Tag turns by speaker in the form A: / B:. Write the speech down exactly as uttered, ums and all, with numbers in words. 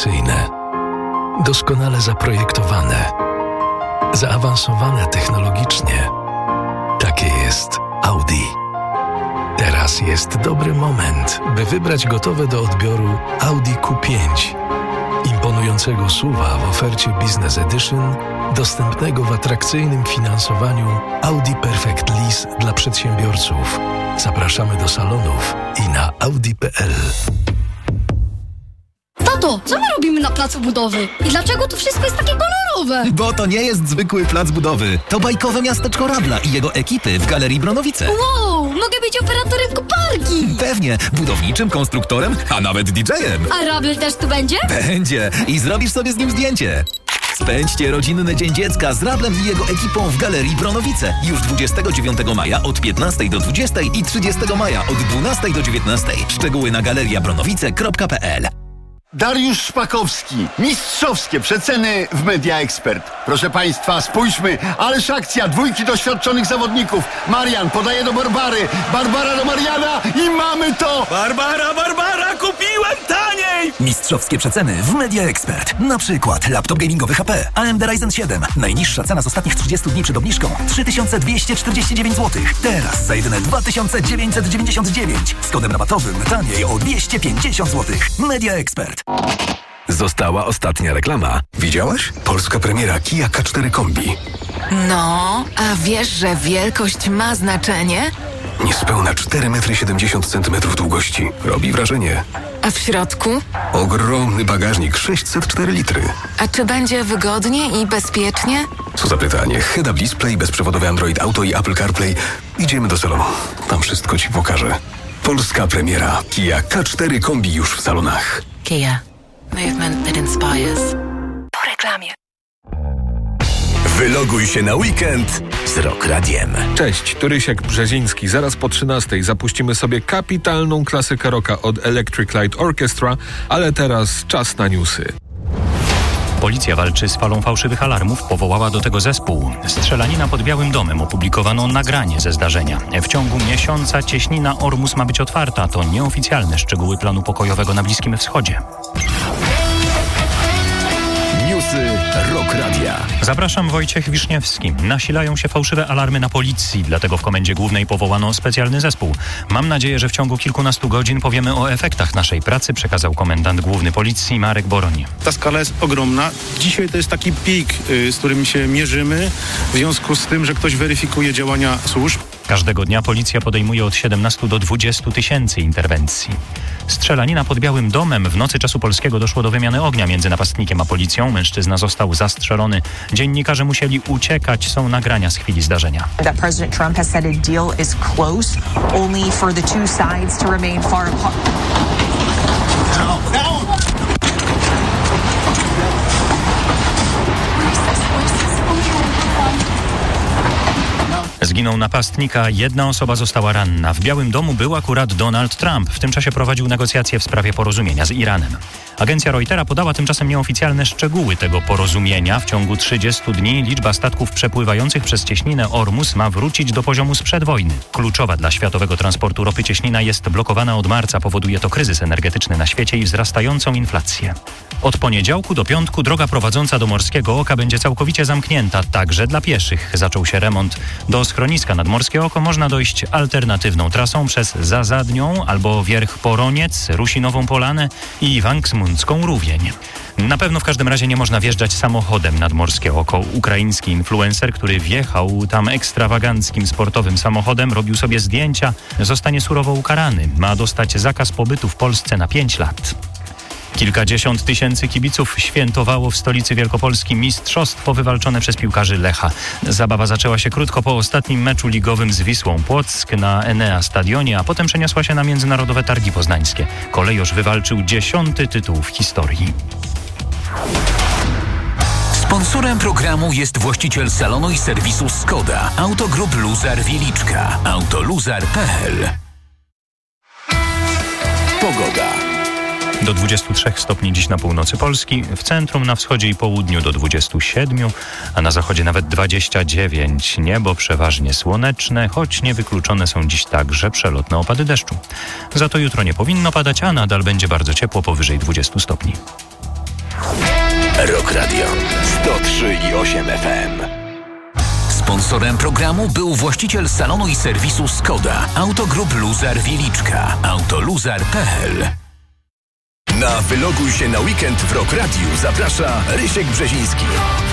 A: atrakcyjne, doskonale zaprojektowane, zaawansowane technologicznie. Takie jest Audi. Teraz jest dobry moment, by wybrać gotowe do odbioru Audi Q pięć. Imponującego S U V-a w ofercie Business Edition, dostępnego w atrakcyjnym finansowaniu Audi Perfect Lease dla przedsiębiorców. Zapraszamy do salonów i na audi kropka p l.
B: Tato, co my robimy na placu budowy? I dlaczego to wszystko jest takie kolorowe?
C: Bo to nie jest zwykły plac budowy. To bajkowe miasteczko Rabla i jego ekipy w Galerii Bronowice.
B: Wow, mogę być operatorem koparki!
C: Pewnie, budowniczym, konstruktorem, a nawet didżejem.
B: A Rabel też tu będzie?
C: Będzie i zrobisz sobie z nim zdjęcie. Spędźcie rodzinny Dzień Dziecka z Rablem i jego ekipą w Galerii Bronowice. Już dwudziestego dziewiątego maja od piętnastej do dwudziestej i trzydziestego maja od dwunastej do dziewiętnastej. Szczegóły na galeria bronowice kropka p l.
D: Dariusz Szpakowski. Mistrzowskie przeceny w Media Expert. Proszę Państwa, spójrzmy. Ależ akcja, dwójki doświadczonych zawodników. Marian podaje do Barbary. Barbara do Mariana i mamy to!
E: Barbara, Barbara, kupiłem taniej!
C: Mistrzowskie przeceny w Media Expert. Na przykład laptop gamingowy H P A M D Ryzen siedem. Najniższa cena z ostatnich trzydziestu dni przed obniżką trzy tysiące dwieście czterdzieści dziewięć złotych. Teraz za jedyne dwa tysiące dziewięćset dziewięćdziesiąt dziewięć. Z kodem rabatowym taniej o dwieście pięćdziesiąt złotych. Media Expert.
F: Została ostatnia reklama. Widziałaś? Polska premiera Kia K cztery Kombi.
G: No, a wiesz, że wielkość ma znaczenie?
F: Niespełna cztery metry siedemdziesiąt centymetrów długości. Robi wrażenie.
G: A w środku?
F: Ogromny bagażnik, sześćset cztery litry.
G: A czy będzie wygodnie i bezpiecznie?
F: Co za pytanie. Head-up display, bezprzewodowy Android Auto i Apple CarPlay. Idziemy do salonu. Tam wszystko Ci pokażę. Polska premiera Kia K cztery Kombi już w salonach.
G: Kia. Movement that inspires. Po reklamie.
F: Wyloguj się na weekend z Rock Radiem.
H: Cześć, tu Rysiek Brzeziński. Zaraz po trzynastej zapuścimy sobie kapitalną klasykę rocka od Electric Light Orchestra, ale teraz czas na newsy.
I: Policja walczy z falą fałszywych alarmów, powołała do tego zespół. Strzelanina pod Białym Domem, opublikowano nagranie ze zdarzenia. W ciągu miesiąca cieśnina Ormus ma być otwarta. To nieoficjalne szczegóły planu pokojowego na Bliskim Wschodzie.
F: Newsy Rock Radia.
I: Zapraszam, Wojciech Wiszniewski. Nasilają się fałszywe alarmy na policji, dlatego w Komendzie Głównej powołano specjalny zespół. Mam nadzieję, że w ciągu kilkunastu godzin powiemy o efektach naszej pracy, przekazał komendant główny policji Marek Boroń.
J: Ta skala jest ogromna. Dzisiaj to jest taki pik, y, z którym się mierzymy w związku z tym, że ktoś weryfikuje działania służb.
I: Każdego dnia policja podejmuje od siedemnastu do dwudziestu tysięcy interwencji. Strzelanina pod Białym Domem. W nocy czasu polskiego doszło do wymiany ognia między napastnikiem a policją. Mężczyzna został zastrzelony. Dziennikarze musieli uciekać. Są nagrania z chwili zdarzenia.
K: That President Trump has said a deal is close, only for the two sides to remain far apart.
D: Now, now.
I: Zginął napastnik, a jedna osoba została ranna. W Białym Domu był akurat Donald Trump. W tym czasie prowadził negocjacje w sprawie porozumienia z Iranem. Agencja Reutera podała tymczasem nieoficjalne szczegóły tego porozumienia. W ciągu trzydziestu dni liczba statków przepływających przez cieśninę Ormus ma wrócić do poziomu sprzed wojny. Kluczowa dla światowego transportu ropy cieśnina jest blokowana od marca. Powoduje to kryzys energetyczny na świecie i wzrastającą inflację. Od poniedziałku do piątku droga prowadząca do Morskiego Oka będzie całkowicie zamknięta, także dla pieszych. Zaczął się remont. Do schroniska nad Morskie Oko można dojść alternatywną trasą przez Zazadnią albo Wierch Poroniec, Rusinową Polanę i Wanksmundzką Rówień. Na pewno w każdym razie nie można wjeżdżać samochodem nad Morskie Oko. Ukraiński influencer, który wjechał tam ekstrawaganckim sportowym samochodem, robił sobie zdjęcia, zostanie surowo ukarany. Ma dostać zakaz pobytu w Polsce na pięć lat. Kilkadziesiąt tysięcy kibiców świętowało w stolicy Wielkopolski mistrzostwo wywalczone przez piłkarzy Lecha. Zabawa zaczęła się krótko po ostatnim meczu ligowym z Wisłą Płock na Enea Stadionie, a potem przeniosła się na Międzynarodowe Targi Poznańskie. Kolejorz wywalczył dziesiąty tytuł w historii.
L: Sponsorem programu jest właściciel salonu i serwisu Skoda, Autogroup Luzar Wieliczka, autoluzar kropka p l.
F: Pogoda.
I: Do dwudziestu trzech stopni dziś na północy Polski, w centrum, na wschodzie i południu do dwudziestu siedmiu, a na zachodzie nawet dwadzieścia dziewięć. Niebo przeważnie słoneczne, choć niewykluczone są dziś także przelotne opady deszczu. Za to jutro nie powinno padać, a nadal będzie bardzo ciepło, powyżej dwudziestu stopni.
L: Rock Radio sto trzy i osiem F M. Sponsorem programu był właściciel salonu i serwisu Skoda, Autogroup Luzar Wieliczka, autoluzar kropka p l.
M: Na Wyloguj się na weekend w Rock Radiu zaprasza Rysiek Brzeziński.